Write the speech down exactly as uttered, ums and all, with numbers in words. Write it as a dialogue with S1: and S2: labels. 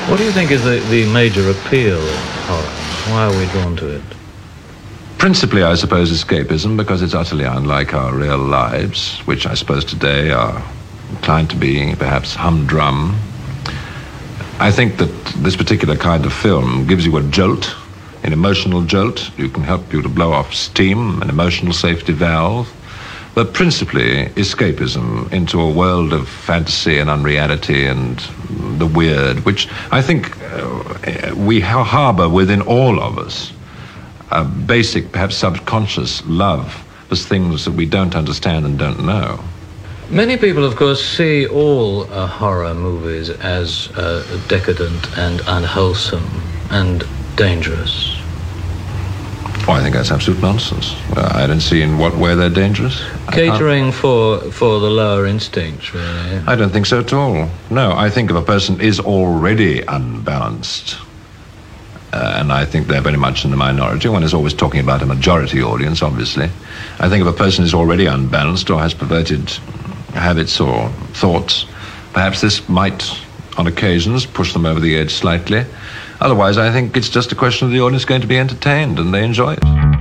S1: What do you think is the, the major appeal of horror? Why are we drawn to it?
S2: Principally, I suppose, escapism, because it's utterly unlike our real lives, which I suppose today are inclined to be perhaps humdrum. I think that this particular kind of film gives you a jolt, an emotional jolt. You can help you to blow off steam, an emotional safety valve. But principally, escapism into a world of fantasy and unreality and the weird, which I think uh, we harbor within all of us. A basic, perhaps subconscious love for things that we don't understand and don't know.
S1: Many people, of course, see all uh, horror movies as uh, decadent and unwholesome and dangerous.
S2: Oh, I think that's absolute nonsense. Uh, I don't see in what way they're dangerous.
S1: Catering for, for the lower instincts, really.
S2: I don't think so at all. No, I think if a person is already unbalanced, uh, and I think they're very much in the minority. One is always talking about a majority audience, obviously. I think if a person is already unbalanced or has perverted habits or thoughts, perhaps this might, on occasions, push them over the edge slightly. Otherwise, I think it's just a question of the audience going to be entertained, and they enjoy it.